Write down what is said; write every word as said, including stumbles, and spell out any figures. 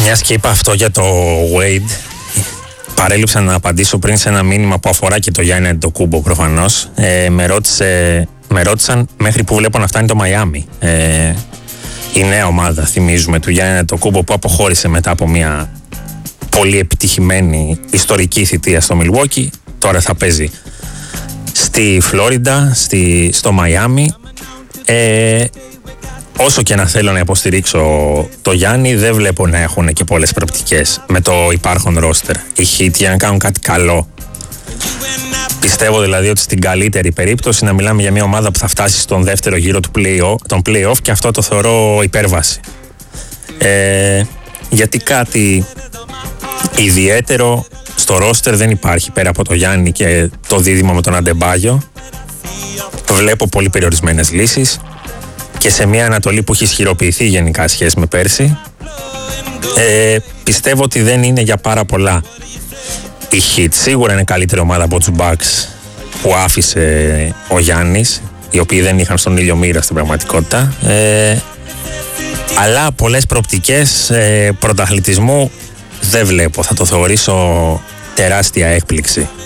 Μιας και είπα αυτό για το Wade, παρέλειψα να απαντήσω πριν σε ένα μήνυμα που αφορά και το Γιάννη Αντετοκούμπο προφανώς. Ε, με, ρώτησε, με ρώτησαν μέχρι που βλέπω να φτάνει το Μαϊάμι. Ε, η νέα ομάδα, θυμίζουμε, του Γιάννη Αντετοκούμπο που αποχώρησε μετά από μια πολύ επιτυχημένη ιστορική θητεία στο Milwaukee. Τώρα θα παίζει στη Φλόριντα, στη, στο Μαϊάμι. Ε, όσο και να θέλω να υποστηρίξω το Γιάννη, δεν βλέπω να έχουν και πολλές προοπτικές με το υπάρχον ρόστερ. Οι Heat για να κάνουν κάτι καλό. Πιστεύω δηλαδή ότι στην καλύτερη περίπτωση να μιλάμε για μια ομάδα που θα φτάσει στον δεύτερο γύρο του play-off, των play-off, και αυτό το θεωρώ υπέρβαση. Ε, γιατί κάτι ιδιαίτερο στο ρόστερ δεν υπάρχει πέρα από το Γιάννη και το δίδυμο με τον Αντεμπάγιο. Βλέπω πολύ περιορισμένες λύσεις και σε μια Ανατολή που έχει ισχυροποιηθεί γενικά σχέση με πέρσι. Ε, πιστεύω ότι δεν είναι για πάρα πολλά. Η Heat σίγουρα είναι καλύτερη ομάδα από τους Bucks που άφησε ο Γιάννης, οι οποίοι δεν είχαν στον ήλιο μοίρα στην πραγματικότητα. Ε, αλλά πολλές προοπτικές ε, πρωταθλητισμού δεν βλέπω. Θα το θεωρήσω τεράστια έκπληξη.